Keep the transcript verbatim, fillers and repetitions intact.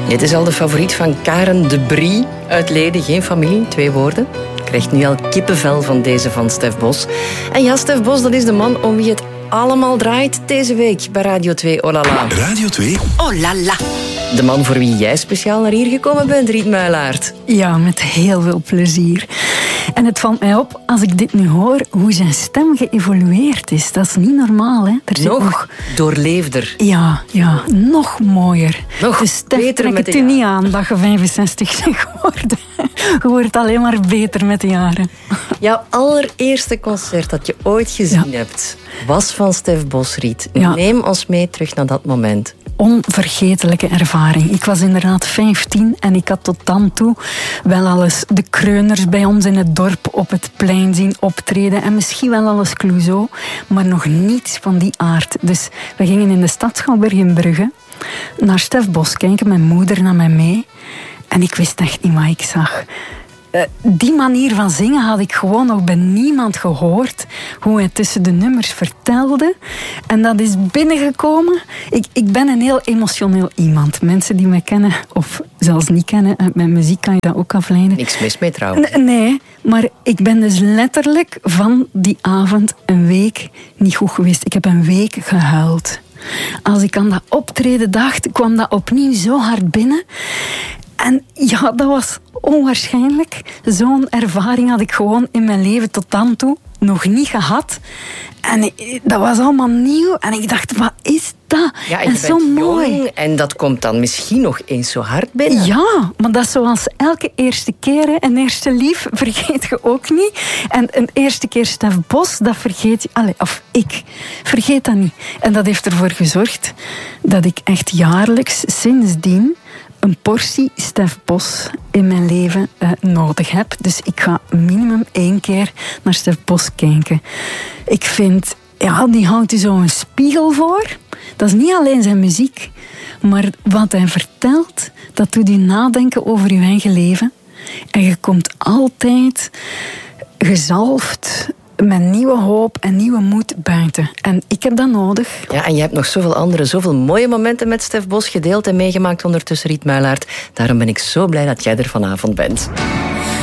Dit is al de favoriet van Karen de Brie uit Leden. Geen familie, twee woorden. Krijgt nu al kippenvel van deze van Stef Bos. En ja, Stef Bos, dat is de man om wie het allemaal draait deze week bij Radio twee. Oh la la. Radio twee. Oh la la. De man voor wie jij speciaal naar hier gekomen bent, Riet Muilaert. Ja, met heel veel plezier. En het valt mij op, als ik dit nu hoor, hoe zijn stem geëvolueerd is. Dat is niet normaal, hè? Er zit Nog, nog doorleefder. Ja, ja, nog mooier. Nog dus Stef, beter trek met het de u jaren. niet aan dat je vijfenzestig bent geworden. Je wordt alleen maar beter met de jaren. Jouw allereerste concert dat je ooit gezien Ja. hebt, was van Stef Bos, Riet. Ja. Neem ons mee terug naar dat moment. Onvergetelijke ervaring. Ik was inderdaad vijftien en ik had tot dan toe wel alles de kreuners bij ons in het dorp op het plein zien optreden en misschien wel alles Clouseau, maar nog niets van die aard. Dus we gingen in de Stadsschouwburg in Brugge naar Stef Bos kijken. Mijn moeder nam mij mee en ik wist echt niet wat ik zag. Uh, die manier van zingen had ik gewoon nog bij niemand gehoord. Hoe hij tussen de nummers vertelde. En dat is binnengekomen. Ik, ik ben een heel emotioneel iemand. Mensen die mij kennen, of zelfs niet kennen, uit mijn muziek kan je dat ook afleiden. Niks mis mee trouwens. N- nee, maar ik ben dus letterlijk van die avond een week niet goed geweest. Ik heb een week gehuild. Als ik aan dat optreden dacht, kwam dat opnieuw zo hard binnen. En ja, dat was onwaarschijnlijk. Zo'n ervaring had ik gewoon in mijn leven tot dan toe nog niet gehad. En ik, dat was allemaal nieuw. En ik dacht, wat is dat? Ja, en en je zo bent mooi. jong en dat komt dan misschien nog eens zo hard binnen. Ja, maar dat is zoals elke eerste keer. Hè. Een eerste lief vergeet je ook niet. En een eerste keer Stef Bos, dat vergeet je. Allee, of ik vergeet dat niet. En dat heeft ervoor gezorgd dat ik echt jaarlijks sindsdien een portie Stef Bos in mijn leven uh, nodig heb. Dus ik ga minimum één keer naar Stef Bos kijken. Ik vind, ja, die houdt u zo een spiegel voor. Dat is niet alleen zijn muziek, maar wat hij vertelt, dat doet u nadenken over uw eigen leven. En je komt altijd gezalfd met nieuwe hoop en nieuwe moed buiten. En ik heb dat nodig. Ja, en je hebt nog zoveel andere, zoveel mooie momenten met Stef Bos gedeeld en meegemaakt ondertussen, Riet Muilaert. Daarom ben ik zo blij dat jij er vanavond bent.